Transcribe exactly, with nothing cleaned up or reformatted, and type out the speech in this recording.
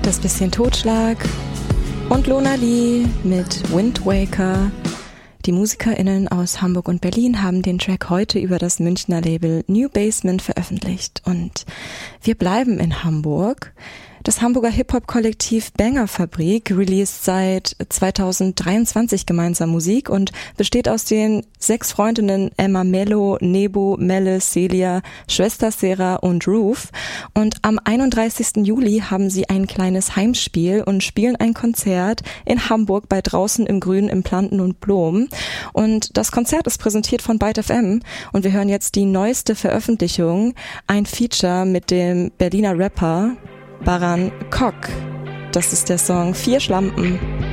das bisschen Totschlag und Lona Lee mit Wind Waker. Die MusikerInnen aus Hamburg und Berlin haben den Track heute über das Münchner Label New Basement veröffentlicht. Und wir bleiben in Hamburg. Das Hamburger Hip-Hop-Kollektiv Banger Fabrik released seit zweitausenddreiundzwanzig gemeinsam Musik und besteht aus den sechs Freundinnen Emma Mello, Nebu, Melle, Celia, Schwester Sarah und Roof. Und am einunddreißigsten Juli haben sie ein kleines Heimspiel und spielen ein Konzert in Hamburg bei Draußen im Grün im Planten und Blom. Und das Konzert ist präsentiert von Byte F M und wir hören jetzt die neueste Veröffentlichung, ein Feature mit dem Berliner Rapper Baran Kok. Das ist der Song Vier Schlampen.